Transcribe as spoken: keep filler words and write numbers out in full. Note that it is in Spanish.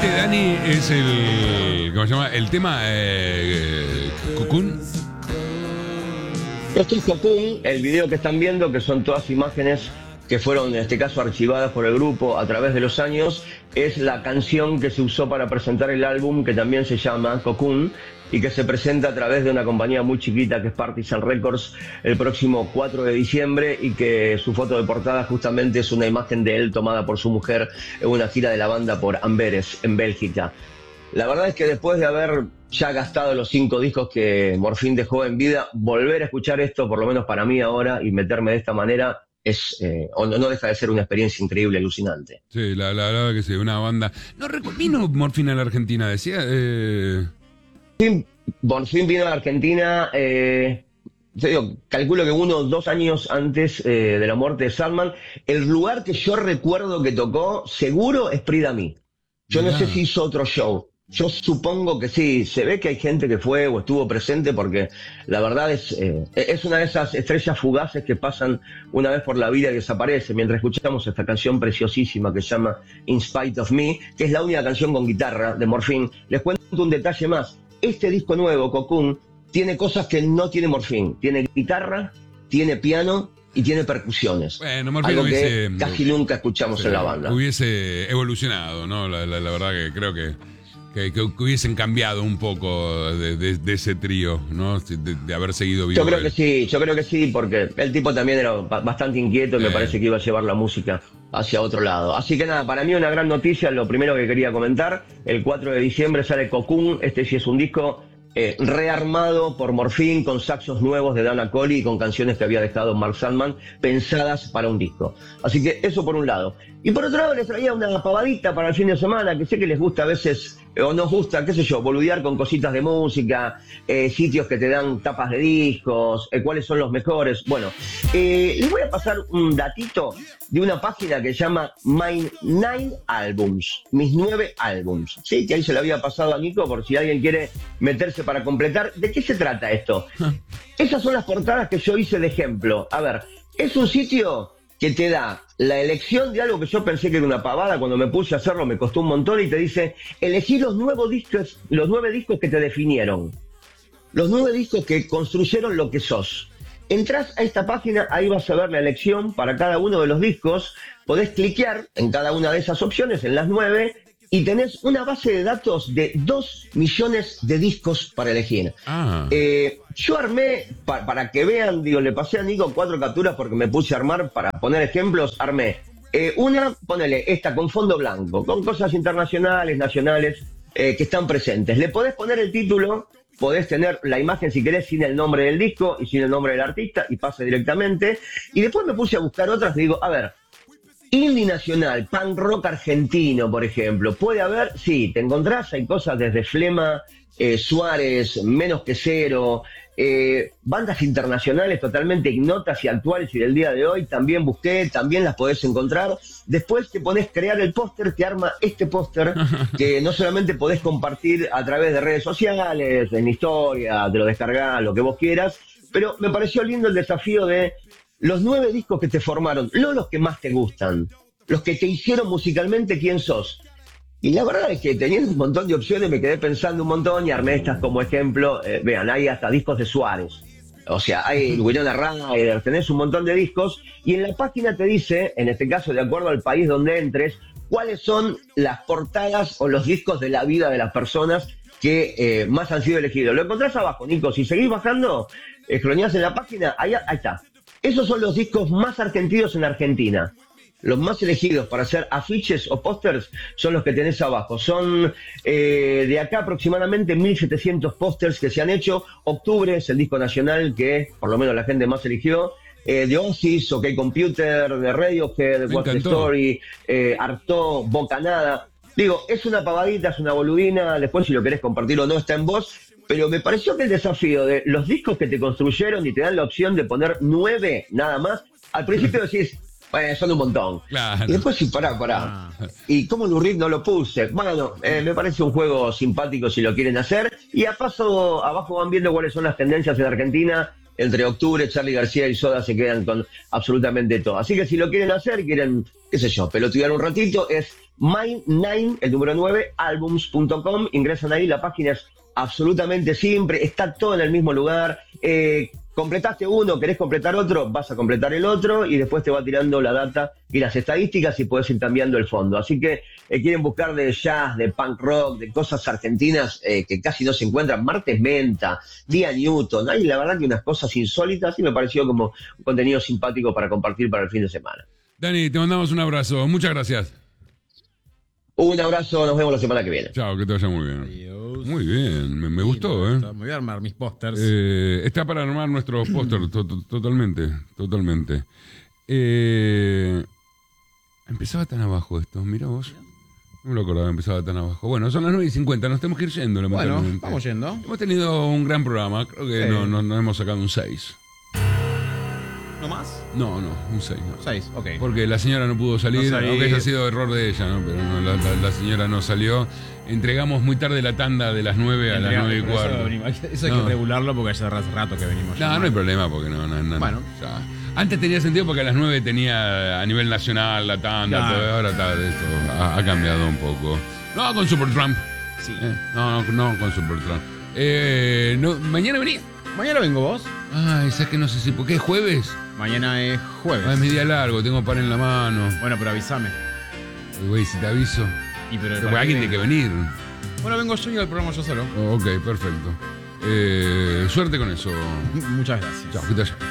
Dani es el, ¿cómo se llama? El tema eh, Cocoon. Esto es Cocoon, el video que están viendo, que son todas imágenes que fueron en este caso archivadas por el grupo a través de los años, es la canción que se usó para presentar el álbum, que también se llama Cocoon, y que se presenta a través de una compañía muy chiquita que es Partisan Records el próximo cuatro de diciembre, y que su foto de portada justamente es una imagen de él tomada por su mujer en una gira de la banda por Amberes, en Bélgica. La verdad es que después de haber ya gastado los cinco discos que Morphine dejó en vida, volver a escuchar esto, por lo menos para mí ahora, y meterme de esta manera, es eh, o no, no deja de ser una experiencia increíble, alucinante. Sí, la, la verdad que sí, una banda. No recu- vino Morphine a la Argentina, decía. Eh... Sí, Morphine vino a la Argentina, eh, yo digo, calculo que uno o dos años antes eh, de la muerte de Salman. El lugar que yo recuerdo que tocó, seguro, es Prida-Me. Yo Mirá. no sé si hizo otro show. Yo supongo que sí, se ve que hay gente que fue o estuvo presente, porque la verdad es eh, es una de esas estrellas fugaces que pasan una vez por la vida y desaparece. Mientras escuchamos esta canción preciosísima que se llama In Spite of Me, que es la única canción con guitarra de Morphine, les cuento un detalle más. Este disco nuevo, Cocoon, tiene cosas que no tiene Morphine. Tiene guitarra, tiene piano y tiene percusiones. Bueno, Morphine algo hubiese, que casi nunca escuchamos sí, en la banda. Hubiese evolucionado, ¿no? La, la, la verdad que creo que, que, que hubiesen cambiado un poco de, de, de ese trío, ¿no? De, de haber seguido vivo. Yo creo él. que sí, yo creo que sí, porque el tipo también era bastante inquieto y eh. me parece que iba a llevar la música hacia otro lado. Así que nada, para mí una gran noticia, lo primero que quería comentar, el cuatro de diciembre sale Cocoon, este sí es un disco eh, rearmado por Morphine, con saxos nuevos de Dana Coley y con canciones que había dejado Mark Salman, pensadas para un disco. Así que eso por un lado. Y por otro lado les traía una pavadita para el fin de semana, que sé que les gusta a veces, eh, o nos gusta, qué sé yo, boludear con cositas de música, eh, sitios que te dan tapas de discos, eh, cuáles son los mejores. Bueno, eh, les voy a pasar un datito de una página que se llama My Nine Albums, mis nueve álbums, ¿sí? Que ahí se lo había pasado a Nico por si alguien quiere meterse para completar. ¿De qué se trata esto? Esas son las portadas que yo hice de ejemplo. A ver, es un sitio que te da la elección de algo que yo pensé que era una pavada. Cuando me puse a hacerlo me costó un montón, y te dice, elegí los nuevos discos, los nueve discos que te definieron, los nueve discos que construyeron lo que sos. Entrás a esta página, ahí vas a ver la elección para cada uno de los discos, podés cliquear en cada una de esas opciones, en las nueve, y tenés una base de datos de dos millones de discos para elegir. Ah. Eh, yo armé, pa para que vean, digo, le pasé a Nico cuatro capturas porque me puse a armar, para poner ejemplos, armé. Eh, una, ponele, esta con fondo blanco, con cosas internacionales, nacionales, eh, que están presentes. Le podés poner el título, podés tener la imagen si querés sin el nombre del disco y sin el nombre del artista, y pasa directamente. Y después me puse a buscar otras, y digo, a ver, indie nacional, punk rock argentino, por ejemplo, ¿puede haber? Sí, te encontrás, hay cosas desde Flema, eh, Suárez, Menos que Cero, eh, bandas internacionales totalmente ignotas y actuales y del día de hoy, también busqué, también las podés encontrar. Después te ponés crear el póster, te arma este póster que no solamente podés compartir a través de redes sociales, en historia, te lo descargás, lo que vos quieras, pero me pareció lindo el desafío de los nueve discos que te formaron, no los que más te gustan, los que te hicieron musicalmente quién sos. Y la verdad es que teniendo un montón de opciones me quedé pensando un montón y armé estas como ejemplo. Eh, vean, hay hasta discos de Suárez. O sea, hay Winona Ryder, tenés un montón de discos, y en la página te dice, en este caso de acuerdo al país donde entres, cuáles son las portadas o los discos de la vida de las personas que eh, más han sido elegidos. Lo encontrás abajo, Nico. Si seguís bajando, escroneás en la página, ahí, ahí está. Esos son los discos más argentinos en Argentina. Los más elegidos para hacer afiches o pósters son los que tenés abajo. Son eh, de acá aproximadamente mil setecientos pósters que se han hecho. Octubre es el disco nacional que por lo menos la gente más eligió. Eh, de Oasis, OK Computer, de Radiohead, What's the Story, eh, Artaud, Bocanada. Digo, es una pavadita, es una boludina. Después si lo querés compartir o no está en vos. Pero me pareció que el desafío de los discos que te construyeron y te dan la opción de poner nueve nada más, al principio decís, bueno, son un montón. Claro. Y después sí, pará, pará. Ah. ¿Y cómo Lou Reed no lo puse? Bueno, eh, me parece un juego simpático si lo quieren hacer. Y a paso, abajo van viendo cuáles son las tendencias en Argentina. Entre Octubre, Charly García y Soda se quedan con absolutamente todo. Así que si lo quieren hacer, quieren, qué sé yo, pelotudear un ratito, es my nine, el número nueve, albums punto com. Ingresan ahí, la página es absolutamente simple, está todo en el mismo lugar. Eh, completaste uno, querés completar otro, vas a completar el otro y después te va tirando la data y las estadísticas y puedes ir cambiando el fondo. Así que eh, quieren buscar de jazz, de punk rock, de cosas argentinas eh, que casi no se encuentran. Martes Menta, Día Newton, hay la verdad que unas cosas insólitas y me pareció como un contenido simpático para compartir para el fin de semana. Dani, te mandamos un abrazo. Muchas gracias. Un abrazo, nos vemos la semana que viene. Chao, que te vaya muy bien. Adiós. Muy bien, me, me Sí, gustó, me ¿eh? gusta. Me voy a armar mis pósters. Eh, está para armar nuestros pósters, to- to- totalmente, totalmente. Eh, empezaba tan abajo esto, mira vos. No me lo acordaba, empezaba tan abajo. Bueno, son las nueve y cincuenta, nos tenemos que ir yendo, Bueno, lamentablemente. vamos yendo. Hemos tenido un gran programa, creo que Sí. no, no, no hemos sacado un seis. ¿No más? No, no, un seis no. Seis, ok. Porque la señora no pudo salir, No salir. aunque haya sido error de ella, ¿no? Pero no, la, la- la señora no salió. Entregamos muy tarde la tanda de las nueve a las nueve y Pero cuarto. Eso, venimos- eso hay No. que regularlo porque hace rato que venimos. No, ya. no hay problema porque no, no, no. Bueno. ya. Antes tenía sentido porque a las nueve tenía a nivel nacional la tanda, Claro. todo, ahora está, esto ha, ha cambiado un poco. No con Supertramp. Sí. Eh, no, no, no con Supertramp. Eh, no, mañana venía. Mañana vengo vos. Ay, ¿sabes que no sé si por qué es jueves? Mañana es jueves. Ah, es mi día largo, tengo pan en la mano. Bueno, pero avísame. Güey, si te aviso. Y pero Pero para alguien qué tiene que venir. Bueno, vengo yo y el programa yo solo. Oh, ok, perfecto. Eh, suerte con eso. Muchas gracias. Chao, que te vaya.